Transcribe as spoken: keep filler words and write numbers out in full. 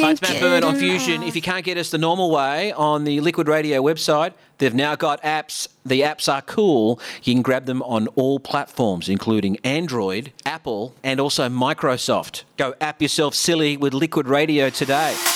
Hi, it's Matt Byrne on get Fusion. enough. If you can't get us the normal way on the Liquid Radio website, they've now got apps. The apps are cool. You can grab them on all platforms, including Android, Apple, and also Microsoft. Go app yourself silly with Liquid Radio today.